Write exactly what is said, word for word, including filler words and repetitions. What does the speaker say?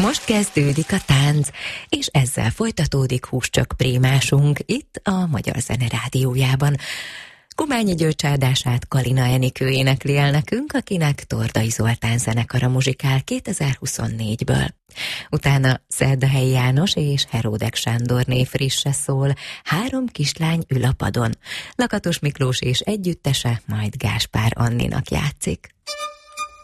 Most kezdődik a tánc, és ezzel folytatódik Húscsök prémásunk itt a Magyar Zene Rádiójában. Kumányi György áldását Kalina Enikő énekli el nekünk, akinek Tordai Zoltán zenekara muzsikál kétezer-huszonnégyből. Utána Szerdahelyi János és Heródek Sándorné frisse szól, Három kislány ül a padon. Lakatos Miklós és együttese majd Gáspár Anninak játszik.